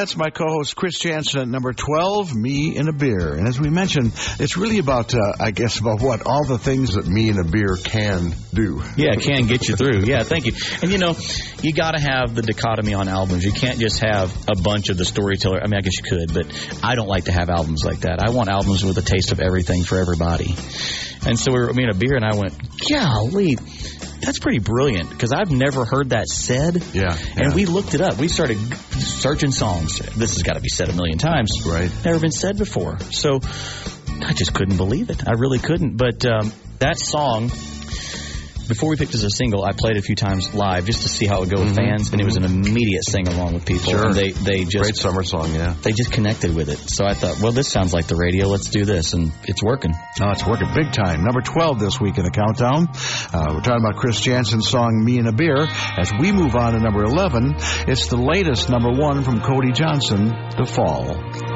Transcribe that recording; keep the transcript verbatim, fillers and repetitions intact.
That's my co-host Chris Jansen at number twelve, Me and a Beer. And as we mentioned, it's really about, uh, I guess, about what? All the things that Me and a Beer can do. Yeah, can get you through. Yeah, thank you. And, you know, you got to have the dichotomy on albums. You can't just have a bunch of the storyteller. I mean, I guess you could, but I don't like to have albums like that. I want albums with a taste of everything for everybody. And so we were, Me and a Beer, and I went, golly, that's pretty brilliant, because I've never heard that said. Yeah. And yeah. we looked it up. We started searching songs. This has got to be said a million times. Right. Never been said before. So I just couldn't believe it. I really couldn't. But um, that song, before we picked it as a single, I played it a few times live just to see how it would go with mm-hmm. fans, and it was an immediate sing-along with people. Sure. And they, they just, great summer song, yeah. They just connected with it. So I thought, well, this sounds like the radio. Let's do this. And it's working. Oh, it's working big time. Number twelve this week in the countdown. Uh, we're talking about Chris Jansen's song, Me and a Beer. As we move on to number eleven, it's the latest number one from Cody Johnson, The Fall.